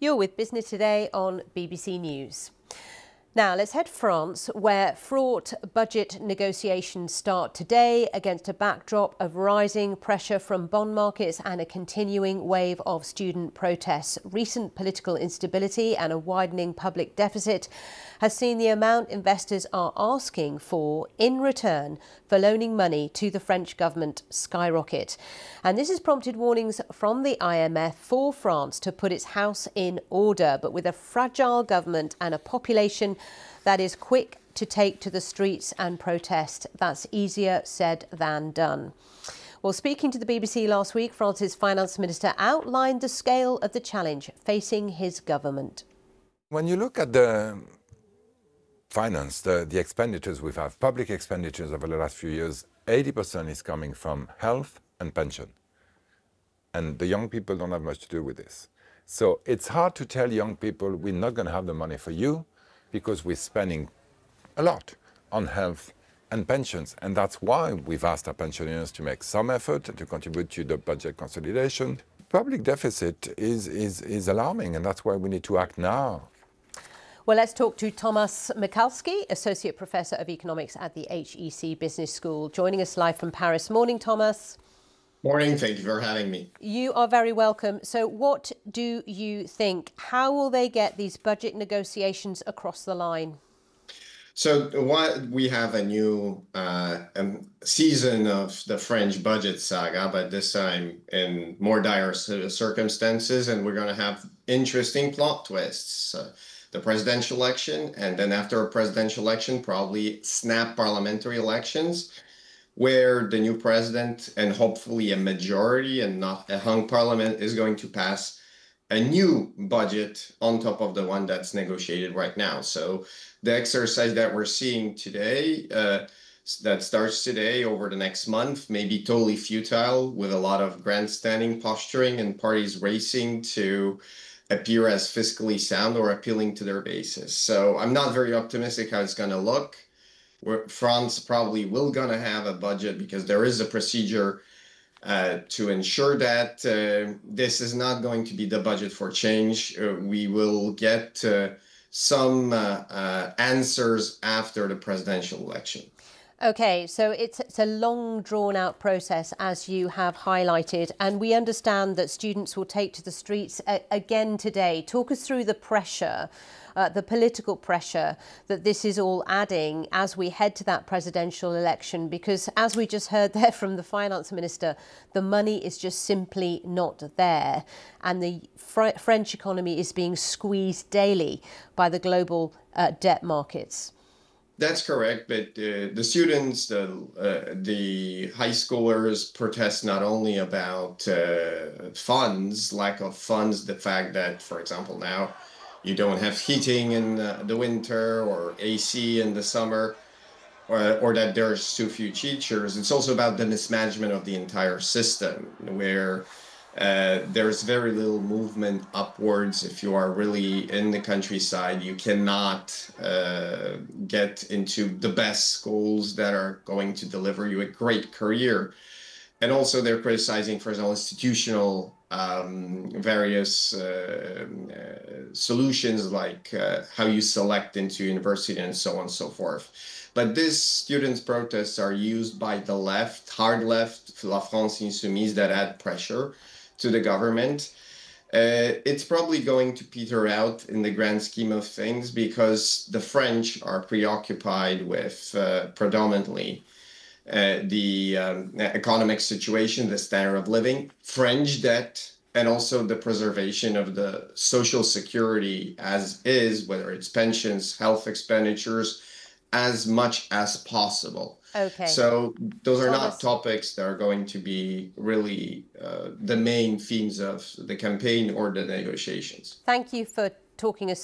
You're with Business Today on BBC News. Now, let's head to France, where fraught budget negotiations start today against a backdrop of rising pressure from bond markets and a continuing wave of student protests. Recent political instability and a widening public deficit has seen the amount investors are asking for in return for loaning money to the French government skyrocket. And this has prompted warnings from the IMF for France to put its house in order. But with a fragile government and a population that is quick to take to the streets and protest, that's easier said than done. Well, speaking to the BBC last week, France's finance minister outlined the scale of the challenge facing his government. When you look at the finance, the expenditures we have, public expenditures over the last few years, 80% is coming from health and pension. And the young people don't have much to do with this. So it's hard to tell young people, we're not going to have the money for you, because we're spending a lot on health and pensions. And that's why we've asked our pensioners to make some effort to contribute to the budget consolidation. Public deficit is alarming, and that's why we need to act now. Well, let's talk to Thomas Michalski, Associate Professor of Economics at the HEC Business School, joining us live from Paris. Morning, Thomas. Morning, thank you for having me. You are very welcome. So what do you think? How will they get these budget negotiations across the line? So we have a new season of the French budget saga, but this time in more dire circumstances, and we're going to have interesting plot twists. The presidential election, and then after a presidential election, probably snap parliamentary elections, where the new president and hopefully a majority and not a hung parliament is going to pass a new budget on top of the one that's negotiated right now. So the exercise that we're seeing today, that starts today over the next month, may be totally futile, with a lot of grandstanding, posturing, and parties racing to appear as fiscally sound or appealing to their bases. So I'm not very optimistic how it's going to look. France probably will going to have a budget, because there is a procedure to ensure that this is not going to be the budget for change. We will get some answers after the presidential election. OK, so it's a long drawn out process, as you have highlighted, and we understand that students will take to the streets again today. Talk us through the pressure, the political pressure that this is all adding as we head to that presidential election, because as we just heard there from the finance minister, the money is just simply not there. And the French economy is being squeezed daily by the global debt markets. That's correct, but the students, the high schoolers protest not only about funds, lack of funds, the fact that, for example, now you don't have heating in the winter or AC in the summer, or that there's too few teachers. It's also about the mismanagement of the entire system, where there's very little movement upwards. If you are really in the countryside, you cannot get into the best schools that are going to deliver you a great career. And also they're criticizing, for example, institutional various solutions, like how you select into university and so on and so forth. But these students' protests are used by the left, hard left, La France Insoumise, that add pressure to the government. It's probably going to peter out in the grand scheme of things, because the French are preoccupied with predominantly the economic situation, the standard of living, French debt, and also the preservation of the social security as is, whether it's pensions, health expenditures, as much as possible. Okay. So those are not topics that are going to be really the main themes of the campaign or the negotiations. Thank you for talking us